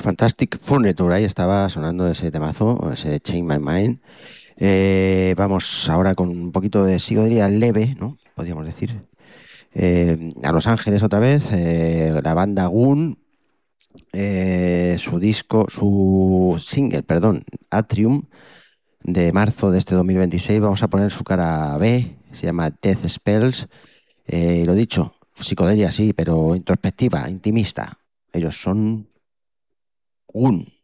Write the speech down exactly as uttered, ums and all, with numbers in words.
Fantastic Furniture, ahí estaba sonando ese temazo, ese Change My Mind. Eh, vamos ahora con un poquito de psicodelia leve, ¿no? Podríamos decir. Eh, a Los Ángeles otra vez, eh, la banda Goon, eh, su disco, su single, perdón, Atrium, de marzo de este dos mil veintiséis. Vamos a poner su cara B, se llama Death Spells. Eh, y lo dicho, psicodelia sí, pero introspectiva, intimista. Ellos son Goon.